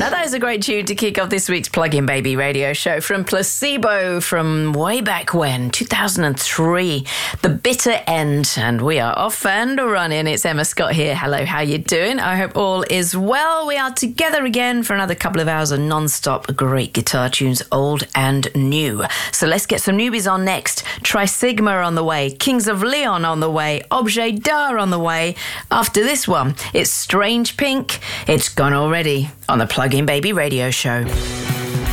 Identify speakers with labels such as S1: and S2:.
S1: That is a great tune to kick off this week's Plug-in Baby radio show from Placebo from way back when, 2003, The Bitter End. And we are off and running. It's Emma Scott here. Hello, how you doing? I hope all is well. We are together again for another couple of hours of non-stop great guitar tunes, old and new. So let's get some newbies on next. Trisigma on the way, Kings of Leon on the way, Objet d'Art on the way. After this one, it's Strange Pink. It's gone already on the Plug-in Baby radio show.